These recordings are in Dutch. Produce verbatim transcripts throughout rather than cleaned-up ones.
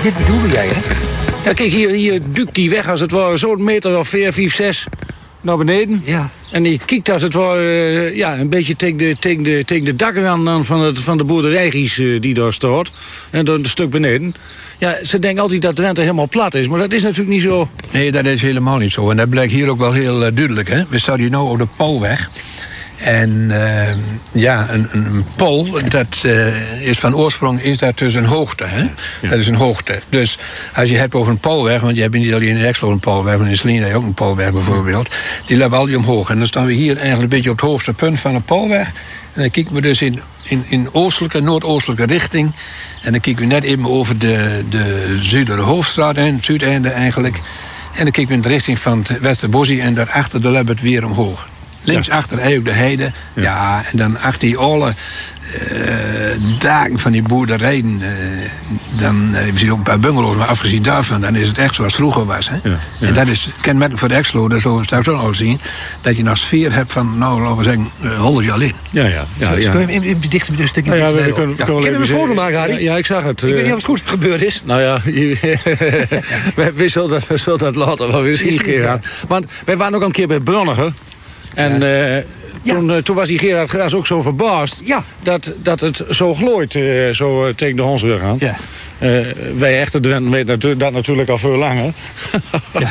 dit bedoelde jij, hè? Ja, kijk, hier, hier duikt die weg als het ware zo'n meter of vier, vijf, zes naar beneden. Ja. En die kijkt als het ware uh, ja, een beetje tegen de, tegen de, tegen de dakrand van, het, van de boerderijgies uh, die daar staat. En dan een stuk beneden. Ja, ze denken altijd dat Drenthe helemaal plat is, maar dat is natuurlijk niet zo. Nee, dat is helemaal niet zo. En dat blijkt hier ook wel heel uh, duidelijk. Hè? We staan hier nu op de Poolweg. En uh, ja, een, een pol, dat uh, is van oorsprong is dat dus een hoogte. Hè? Ja. Dat is een hoogte. Dus als je hebt over een polweg, want je hebt niet alleen in Exel een polweg, maar in Sleen heb je ook een polweg bijvoorbeeld. Die lopen al die omhoog. En dan staan we hier eigenlijk een beetje op het hoogste punt van een polweg. En dan kijken we dus in, in, in oostelijke, noordoostelijke richting. En dan kijken we net even over de, de Zuidere Hoofdstraat en het zuideinde eigenlijk. En dan kijken we in de richting van het Westerbossie en daarachter de Lebbert weer omhoog. Links achter eigenlijk de heide. Ja. ja, en dan achter die alle uh, daken van die boerderijen. Uh, dan, uh, we zien ook een paar bungalows, maar afgezien daarvan, dan is het echt zoals vroeger was. Hè? Ja, ja. En dat is kenmerkend voor de Exlo, dat zullen we straks ook al zien. Dat je nog sfeer hebt van, nou, laten we zeggen, uh, honderd jaar in. Ja, ja. ja, dus ja. kun je hem even dichter een stukje nou ja, we, we kunnen, ja. kunnen Ik heb hem een foto maken, Harry. Ja, ja, ik zag het. Ik uh, weet niet of het goed gebeurd is. Nou ja, we, we, zullen dat, we zullen dat later wel weer zien, Gerard. Want wij waren ook al een keer bij Brunniger. En uh, ja. toen, uh, toen was die Gerard Gras ook zo verbaasd ja. dat, dat het zo glooit uh, zo uh, tegen de Hondsrug aan. Ja. Uh, wij echte Drenten weten dat natuurlijk al veel langer. Ja.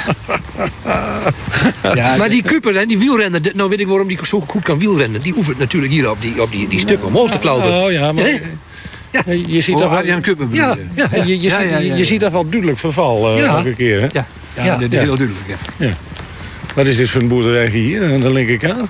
ja, maar die Kuper, die wielrenner, nou weet ik waarom die zo goed kan wielrennen. Die oefent natuurlijk hier op die, op die, die stukken omhoog te klauteren. Oh ja, maar... Ja. Ja. Je ziet oh, wel, Arjan Kuper bedoel ja, je? ja, je, je, ja, ziet, ja, ja, ja. je ziet dat wel duidelijk verval uh, ja. elke keer. Hè? Ja, ja, ja. dat is heel duidelijk. Ja. Ja. Wat is dit voor een boerderij hier aan de linkerkant?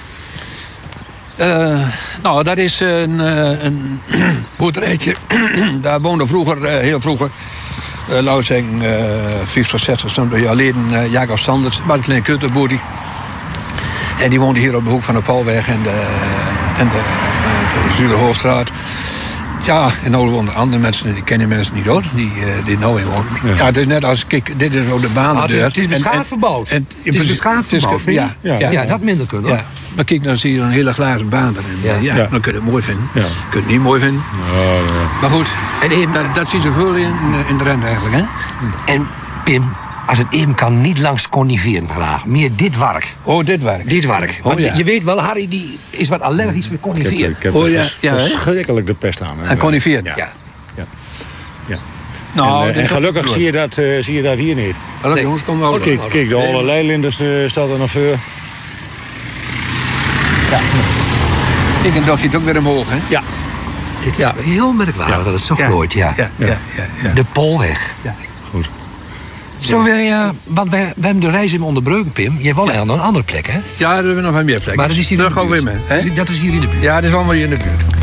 Uh, nou, dat is een, uh, een boerderijtje. Daar woonde vroeger, uh, heel vroeger, uh, laten we zeggen, uh, vijftig, zestig jaar geleden, uh, Jacob Sanders, maar een kleine kutterboer. En die woonde hier op de hoek van de Polweg en de, en de, uh, de Zuidere Hoofdstraat. Ja, en nou wonen andere mensen, die kennen mensen niet hoor, die, uh, die nou in wonen. Ja. ja, het is net als, kijk, dit is ook de banendeur. Ah, het is beschaafd verbouwd. Het is beschaafd verbouwd, ja, ja, ja, ja, dat minder kunnen hoor. Ja. Maar kijk, dan zie je een hele glazen baan erin. Ja. Ja, ja. Dan kun je het mooi vinden. Ja. Kun je het niet mooi vinden. Ja, ja. Maar goed, en even, dat, dat zie je zoveel in, in de Drenthe eigenlijk. Hè? En Pim, als het even kan, niet langs coniferen graag. Meer dit werk. Oh, dit werk. Dit werk. Oh, ja. Je weet wel, Harry die is wat allergisch met coniferen. Ik heb, ik heb oh, ja. vers, Ja, verschrikkelijk de pest aan. En coniferen? Ja. Ja. ja. ja. Nou, en, uh, en gelukkig zie je, dat, uh, zie je dat hier niet. Hallo, nee. Jongens, kom wel. Oh, kijk, kijk, de hele leilinders uh, staat er nog voor. Ja. Ik en dat het ook weer omhoog, hè? Ja. Dit is ja. heel merkwaardig ja. dat het zo glooit, ja. Ja. Ja. Ja. Ja. Ja. De Polweg. Ja. Goed. Zo wil je, want wij, wij hebben de reis in onderbreuken, Pim. Je hebt wel ja. nog een andere plek, hè? Ja, we hebben nog een meer plek. Maar dat is hier in de buurt. Weer mee, hè? Dat is hier in de buurt. Ja, dat is allemaal hier in de buurt.